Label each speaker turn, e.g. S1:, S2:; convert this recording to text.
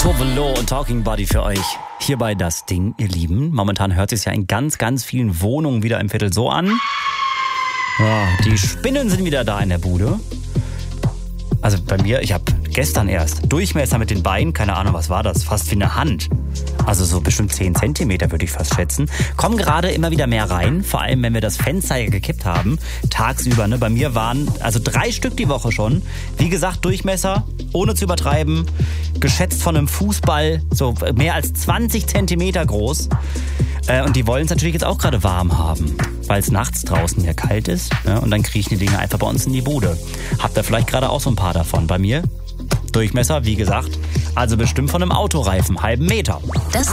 S1: Tove Lo und Talking Buddy für euch. Hier bei Das Ding, ihr Lieben. Momentan hört es sich ja in ganz, ganz vielen Wohnungen wieder im Viertel so an. Ja, die Spinnen sind wieder da in der Bude. Also bei mir, ich habe gestern erst Durchmesser mit den Beinen, keine Ahnung, was war das, fast wie eine Hand. Also so bestimmt 10 Zentimeter würde ich fast schätzen. Kommen gerade immer wieder mehr rein, vor allem wenn wir das Fenster hier gekippt haben, tagsüber. Ne? Bei mir waren also 3 Stück die Woche schon. Wie gesagt, Durchmesser, ohne zu übertreiben, geschätzt von einem Fußball, so mehr als 20 Zentimeter groß. Und die wollen es natürlich jetzt auch gerade warm haben, weil es nachts draußen ja kalt ist. Ne? Und dann kriechen die Dinge einfach bei uns in die Bude. Habt ihr vielleicht gerade auch so ein paar davon? Bei mir Durchmesser, wie gesagt, also bestimmt von einem Autoreifen, halben Meter.
S2: Das